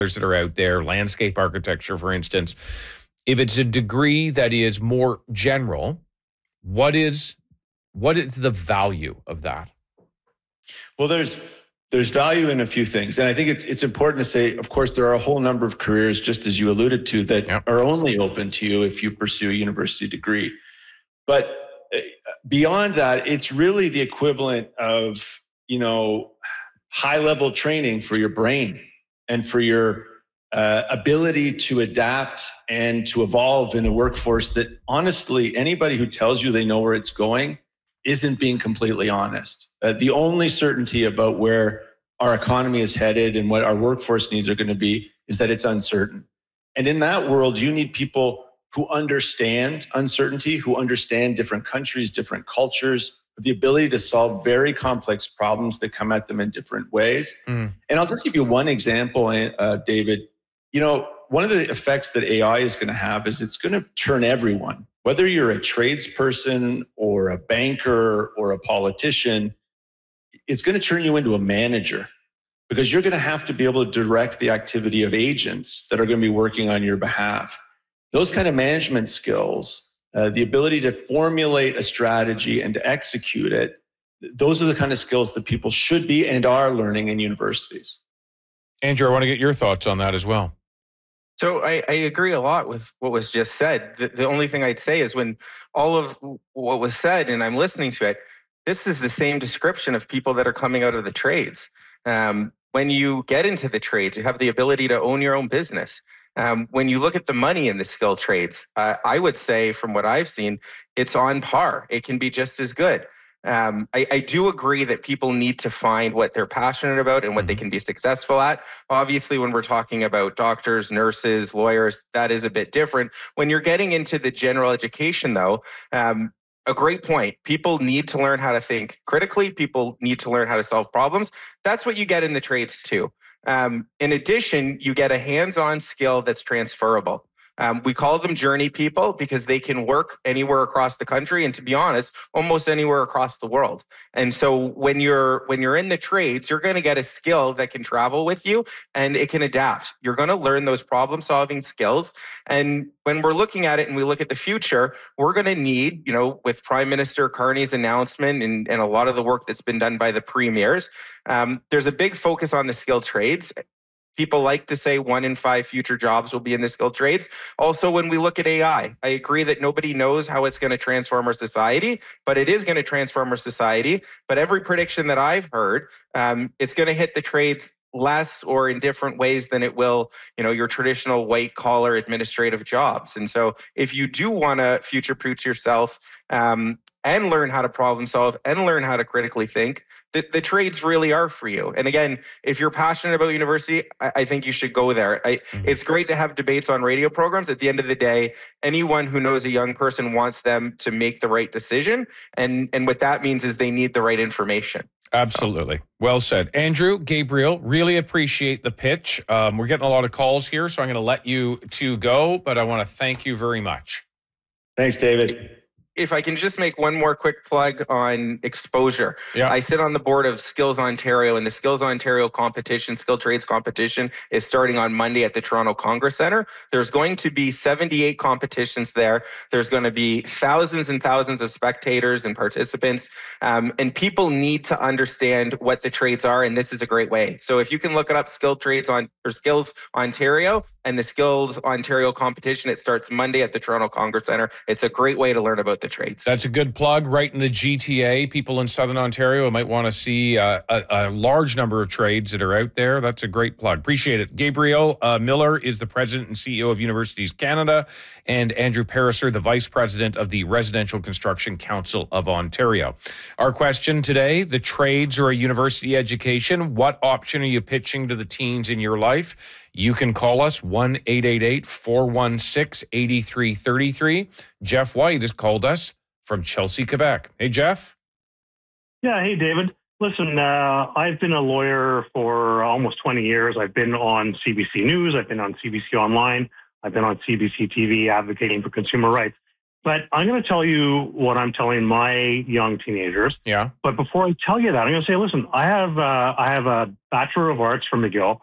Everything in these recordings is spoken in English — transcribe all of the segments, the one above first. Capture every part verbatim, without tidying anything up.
that are out there, landscape architecture, for instance. If it's a degree that is more general, what is what is the value of that? Well, there's there's value in a few things. And I think it's it's important to say, of course, there are a whole number of careers, just as you alluded to, that yep. are only open to you if you pursue a university degree. But beyond that, it's really the equivalent of, you know, high-level training for your brain and for your uh, ability to adapt and to evolve in a workforce that, honestly, anybody who tells you they know where it's going isn't being completely honest. Uh, the only certainty about where our economy is headed and what our workforce needs are going to be is that it's uncertain. And in that world, you need people who understand uncertainty, who understand different countries, different cultures, the ability to solve very complex problems that come at them in different ways. Mm. And I'll just give you one example, uh, David. You know, one of the effects that A I is going to have is it's going to turn everyone, whether you're a tradesperson or a banker or a politician, it's going to turn you into a manager, because you're going to have to be able to direct the activity of agents that are going to be working on your behalf. Those kind of management skills, uh, the ability to formulate a strategy and to execute it, those are the kind of skills that people should be and are learning in universities. Andrew, I want to get your thoughts on that as well. So I, I agree a lot with what was just said. The, the only thing I'd say is when all of what was said and I'm listening to it, this is the same description of people that are coming out of the trades. Um, when you get into the trades, you have the ability to own your own business. Um, when you look at the money in the skilled trades, uh, I would say from what I've seen, it's on par. It can be just as good. Um, I, I do agree that people need to find what they're passionate about and what mm-hmm. they can be successful at. Obviously, when we're talking about doctors, nurses, lawyers, that is a bit different. When you're getting into the general education, though, um, a great point. People need to learn how to think critically. People need to learn how to solve problems. That's what you get in the trades too. Um, in addition, you get a hands-on skill that's transferable. Um, we call them journey people because they can work anywhere across the country, and to be honest, almost anywhere across the world. And so when you're when you're in the trades, you're going to get a skill that can travel with you and it can adapt. You're going to learn those problem-solving skills. And when we're looking at it and we look at the future, we're going to need, you know, with Prime Minister Carney's announcement and, and a lot of the work that's been done by the premiers, um, there's a big focus on the skilled trades. People like to say one in five future jobs will be in the skilled trades. Also, when we look at A I, I agree that nobody knows how it's going to transform our society, but it is going to transform our society. But every prediction that I've heard, um, it's going to hit the trades less or in different ways than it will, you know, your traditional white collar administrative jobs. And so if you do want to future-proof yourself um, and learn how to problem solve and learn how to critically think, The, the trades really are for you. And again, if you're passionate about university, I, I think you should go there. I, mm-hmm. It's great to have debates on radio programs. At the end of the day, anyone who knows a young person wants them to make the right decision. And, and what that means is they need the right information. Absolutely. Well said. Andrew, Gabriel, really appreciate the pitch. Um, we're getting a lot of calls here, so I'm going to let you two go, but I want to thank you very much. Thanks, David. If I can just make one more quick plug on exposure. Yeah. I sit on the board of Skills Ontario, and the Skills Ontario competition, skilled trades competition, is starting on Monday at the Toronto Congress Centre. There's going to be seventy-eight competitions there. There's going to be thousands and thousands of spectators and participants, um, and people need to understand what the trades are, and this is a great way. So if you can look it up, Skilled Trades on or Skills Ontario, and the Skills Ontario competition, it starts Monday at the Toronto Congress Centre. It's a great way to learn about the trades. That's a good plug. Right in the G T A, people in Southern Ontario might want to see uh, a, a large number of trades that are out there. That's a great plug. Appreciate it. Gabriel uh, Miller is the president and C E O of Universities Canada, and Andrew Pariser, the vice president of the Residential Construction Council of Ontario. Our question today, the trades or a university education, what option are you pitching to the teens in your life? You can call us one eight eight eight, four one six, eight three three three. Jeff White has called us from Chelsea, Quebec. Hey, Jeff. Yeah, hey, David. Listen, uh, I've been a lawyer for almost twenty years. I've been on C B C News. I've been on C B C Online. I've been on C B C T V advocating for consumer rights. But I'm going to tell you what I'm telling my young teenagers. Yeah. But before I tell you that, I'm going to say, listen, I have uh, I have a Bachelor of Arts from McGill.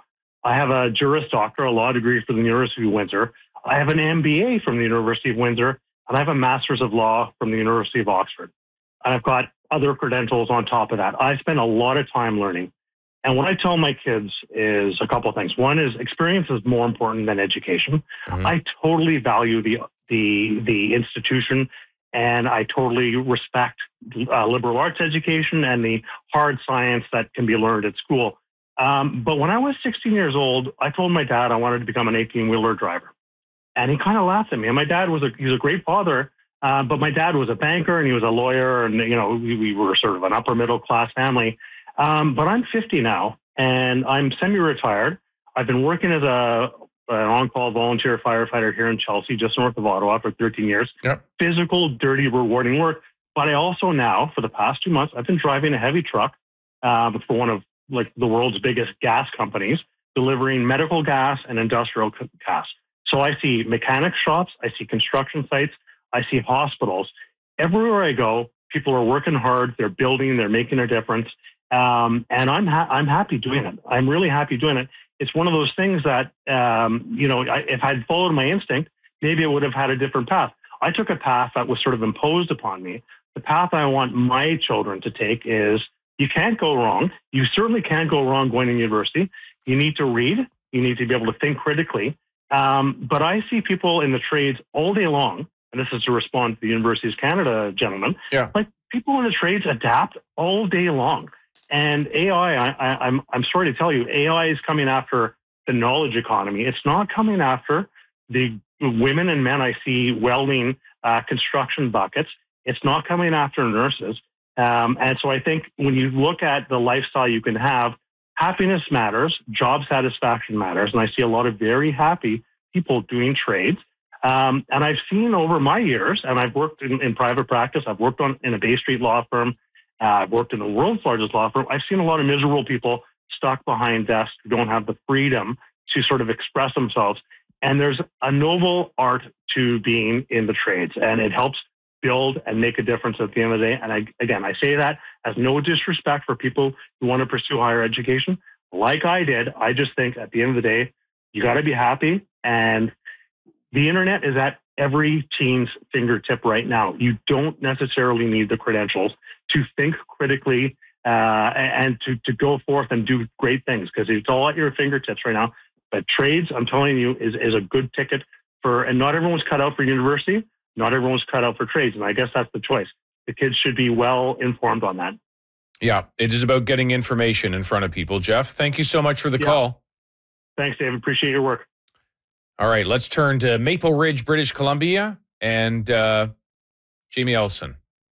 I have a Juris Doctor, a law degree from the University of Windsor. I have an M B A from the University of Windsor, and I have a Master's of Law from the University of Oxford. And I've got other credentials on top of that. I spend a lot of time learning. And what I tell my kids is a couple of things. One is experience is more important than education. Mm-hmm. I totally value the the the institution, and I totally respect uh, liberal arts education and the hard science that can be learned at school. Um, but when I was sixteen years old, I told my dad I wanted to become an eighteen-wheeler driver. And he kind of laughed at me. And my dad was a, he was a great father, uh, but my dad was a banker and he was a lawyer. And, you know, we, we were sort of an upper middle class family. Um, but I'm fifty now and I'm semi-retired. I've been working as a an on-call volunteer firefighter here in Chelsea, just north of Ottawa, for thirteen years. Yep. Physical, dirty, rewarding work. But I also now, for the past two months, I've been driving a heavy truck uh, for one of like the world's biggest gas companies, delivering medical gas and industrial gas. So I see mechanic shops, I see construction sites, I see hospitals. Everywhere I go, people are working hard, they're building, they're making a difference. Um, and I'm ha- I'm happy doing it. I'm really happy doing it. It's one of those things that, um, you know, I, if I'd followed my instinct, maybe it would have had a different path. I took a path that was sort of imposed upon me. The path I want my children to take is you can't go wrong. You certainly can't go wrong going to university. You need to read. You need to be able to think critically. Um, but I see people in the trades all day long, and this is to respond to the Universities Canada gentleman, yeah. like people in the trades adapt all day long. And A I, I, I, I'm, I'm sorry to tell you, A I is coming after the knowledge economy. It's not coming after the women and men I see welding uh, construction buckets. It's not coming after nurses. Um, and so I think when you look at the lifestyle you can have, happiness matters, job satisfaction matters. And I see a lot of very happy people doing trades. Um, and I've seen over my years, and I've worked in, in private practice, I've worked on in a Bay Street law firm, uh, I've worked in the world's largest law firm. I've seen a lot of miserable people stuck behind desks who don't have the freedom to sort of express themselves. And there's a noble art to being in the trades, and it helps build and make a difference at the end of the day. And I, again, I say that as no disrespect for people who want to pursue higher education. Like I did, I just think at the end of the day, you got to be happy. And the internet is at every teen's fingertip right now. You don't necessarily need the credentials to think critically uh, and to, to go forth and do great things, because it's all at your fingertips right now. But trades, I'm telling you, is, is a good ticket for, and not everyone's cut out for university. Not everyone's cut out for trades. And I guess that's the choice. The kids should be well informed on that. Yeah, it is about getting information in front of people. Jeff, thank you so much for the yeah. call. Thanks, David. Appreciate your work. All right, let's turn to Maple Ridge, British Columbia, and uh, Jamie Olson.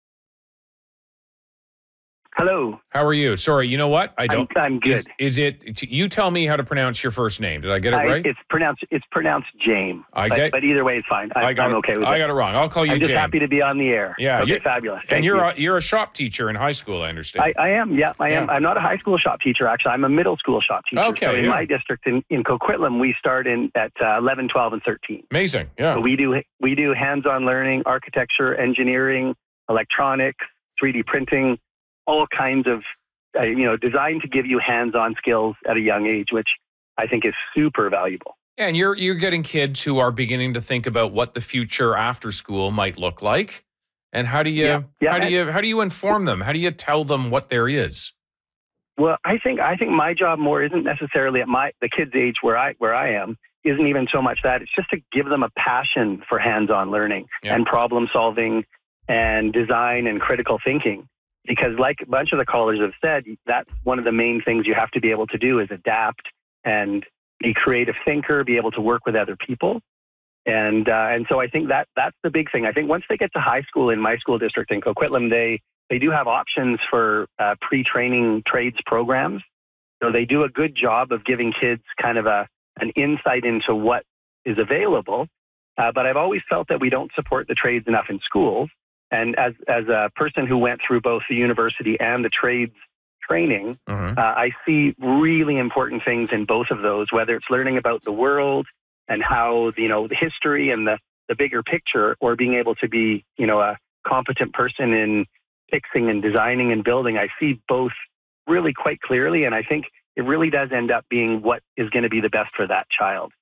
Hello. How are you? Sorry, you know what? I don't. I'm, I'm good. Is, is it? You tell me how to pronounce your first name. Did I get it I, right? It's pronounced. It's pronounced James. I but, get. But either way, it's fine. I, I got I'm it, okay with I it. got it wrong. I'll call you I'm just James. happy to be on the air. Yeah. Okay, fabulous. Thank and you're you. a, you're a shop teacher in high school, I understand. I, I am. Yeah, I am. Yeah. I'm not a high school shop teacher. Actually, I'm a middle school shop teacher. Okay. So in yeah. my district in, in Coquitlam, we start in at uh, eleven, twelve, and thirteen. Amazing. Yeah. So we do we do hands-on learning, architecture, engineering, electronics, three D printing, all kinds of. Uh, you know, designed to give you hands-on skills at a young age, which I think is super valuable. And you're you're getting kids who are beginning to think about what the future after school might look like, and how do you yeah, yeah, how do and, you how do you inform them? How do you tell them what there is? Well, I think I think my job more isn't necessarily at my the kids' age where I where I am isn't even so much that. It's just to give them a passion for hands-on learning yeah. and problem solving and design and critical thinking. Because like a bunch of the callers have said, that's one of the main things you have to be able to do is adapt and be a creative thinker, be able to work with other people. And uh, and so I think that that's the big thing. I think once they get to high school in my school district in Coquitlam, they, they do have options for uh, pre-training trades programs. So they do a good job of giving kids kind of a an insight into what is available. Uh, but I've always felt that we don't support the trades enough in schools. And as as a person who went through both the university and the trades training, mm-hmm. uh, I see really important things in both of those, whether it's learning about the world and how, you know, the history and the, the bigger picture, or being able to be, you know, a competent person in fixing and designing and building. I see both really quite clearly. And I think it really does end up being what is going to be the best for that child.